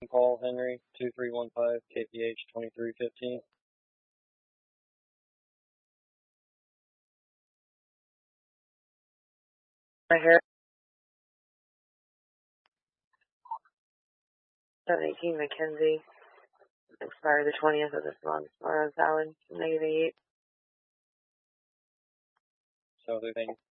Paul Henry, 2315 KPH 2315. Right here. 718 Mackenzie. Expire the 20th of this month. Or valid. -8. So, thank you.